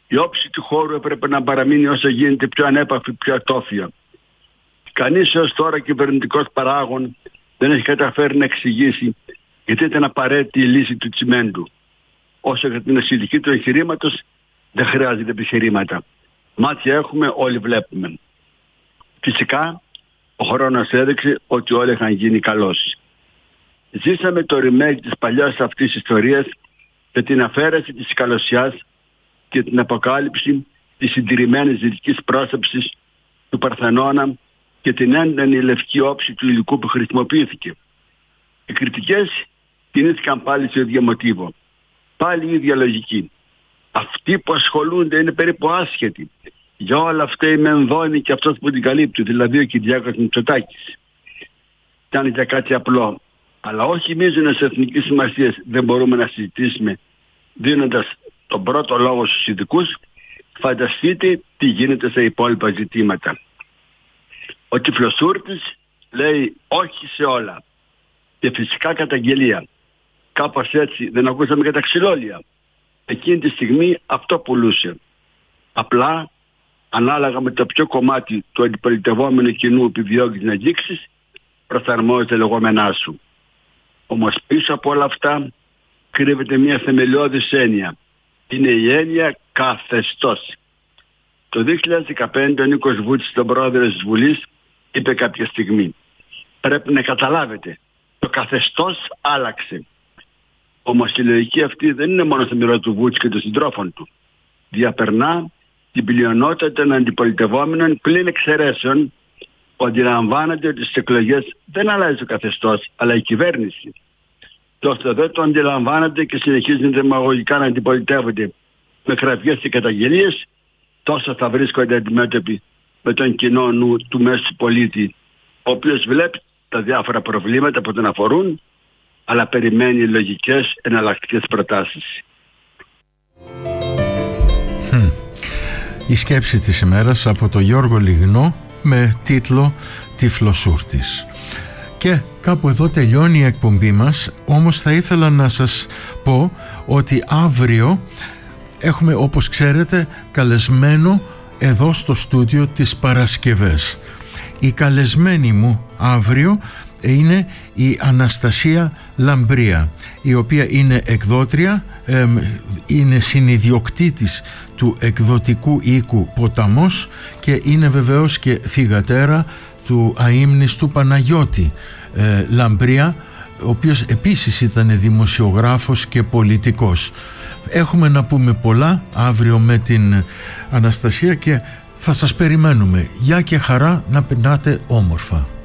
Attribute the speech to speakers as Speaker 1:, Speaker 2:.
Speaker 1: Η όψη του χώρου έπρεπε να παραμείνει όσο γίνεται πιο ανέπαφη, πιο ατόφια. Κανείς έως τώρα κυβερνητικός παράγων δεν έχει καταφέρει να εξηγήσει γιατί ήταν απαραίτητη η λύση του τσιμέντου. Όσο για την αισθητική του εγχειρήματος, δεν χρειάζεται επιχειρήματα. Μάτια έχουμε, όλοι βλέπουμε. Φυσικά, ο χρόνος έδειξε ότι όλοι είχαν γίνει καλός. Ζήσαμε το remake της παλιάς αυτής ιστορίας και την αφαίρεση της καλωσιάς και την αποκάλυψη της συντηρημένης δυτικής πρόσωψης του Παρθενώνα και την έντονη λευκή όψη του υλικού που χρησιμοποιήθηκε. Οι κριτικές κινήθηκαν πάλι σε ίδιο μοτίβο. Πάλι η ίδια λογική. Αυτοί που ασχολούνται είναι περίπου άσχετοι. Για όλα αυτά η Μενδώνη και αυτός που την καλύπτει, δηλαδή ο Κυριάκος Μητσοτάκης. Ήταν για κάτι απλό. Αλλά όχι μείζονες εθνικής σημασίας δεν μπορούμε να συζητήσουμε δίνοντας τον πρώτο λόγο στους ειδικούς. Φανταστείτε τι γίνεται σε υπόλοιπα ζητήματα. Ο Τυφλοσούρτης λέει όχι σε όλα. Και φυσικά καταγγελία. Κάπως έτσι δεν ακούσαμε και τα ξυλόλια. Εκείνη τη στιγμή αυτό πουλούσε. Απλά, ανάλογα με το ποιο κομμάτι του αντιπολιτευόμενου κοινού επιδιώκεις να αγγίξεις, προσαρμόζεται λεγόμενά σου. Όμως πίσω από όλα αυτά κρύβεται μια θεμελιώδης έννοια. Είναι η έννοια καθεστώς. Το 2015 ο Νίκος Βούτσης, τον πρόεδρο της Βουλής, είπε κάποια στιγμή: πρέπει να καταλάβετε, το καθεστώς άλλαξε. Όμως η λογική αυτή δεν είναι μόνο στο μυαλό του Βούτση και των συντρόφων του. Διαπερνά την πλειονότητα των αντιπολιτευόμενων πλην εξαιρέσεων που αντιλαμβάνονται ότι στις εκλογές δεν αλλάζει το καθεστώς, αλλά η κυβέρνηση. Τόσο δεν το αντιλαμβάνονται και συνεχίζουν δημαγωγικά να αντιπολιτεύονται με κραυγές και καταγγελίες, τόσο θα βρίσκονται αντιμέτωποι με τον κοινό νου του μέσου πολίτη, ο οποίος βλέπει τα διάφορα προβλήματα που τον αφορούν, αλλά περιμένει λογικές εναλλακτικές προτάσεις.
Speaker 2: Η σκέψη της ημέρας από τον Γιώργο Λιγνό με τίτλο «Τυφλοσούρτης». Και κάπου εδώ τελειώνει η εκπομπή μας, όμως θα ήθελα να σας πω ότι αύριο έχουμε, όπως ξέρετε, καλεσμένο εδώ στο στούντιο τις Παρασκευές. Η καλεσμένη μου αύριο είναι η Αναστασία Λαμπρία, η οποία είναι εκδότρια, είναι συνιδιοκτήτης του εκδοτικού οίκου Ποταμός και είναι βεβαίως και θυγατέρα του αείμνηστου Παναγιώτη Λαμπρία, ο οποίος επίσης ήταν δημοσιογράφος και πολιτικός. Έχουμε να πούμε πολλά αύριο με την Αναστασία και θα σας περιμένουμε. Γεια και χαρά, να περνάτε όμορφα.